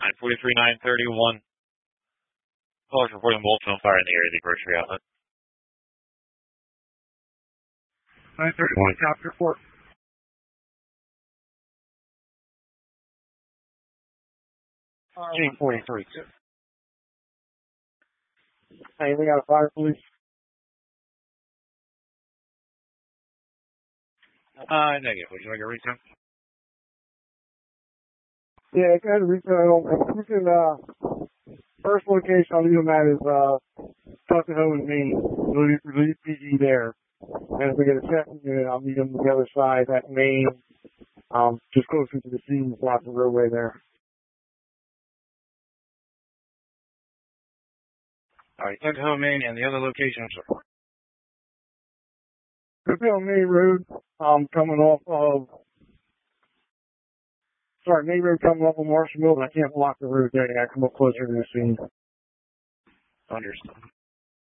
943-931. Callers reporting multiple on fire in the area of the grocery outlet. 931, chapter 4. Team 43. Anything out of fire, police? Negative. Would you like a recount? Yeah, go ahead and first location I'll leave them at is, Tuckahoe in Maine. We'll leave PG there. And if we get a second unit, I'll meet them on the other side, that Maine, just closer to the scene, block the roadway there. Alright, Tuckahoe, Maine, and the other location, I'm sorry. Tuckahoe Maine Road, Maine Road coming off of Marshall Mill, but I can't block the road there. I gotta come up closer to the scene. Understood.